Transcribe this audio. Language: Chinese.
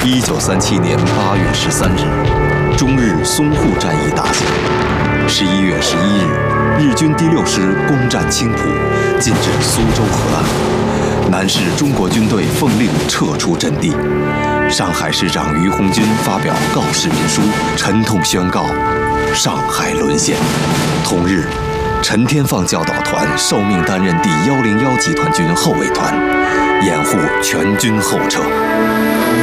1937年8月13日，中日淞沪战役打响。11月11日，日军第6师攻占青浦，进至苏州河岸。南市中国军队奉令撤出阵地。上海市长于鸿钧发表告示文书，沉痛宣告：上海沦陷。同日，陈天放教导团受命担任第101集团军后卫团，掩护全军后撤。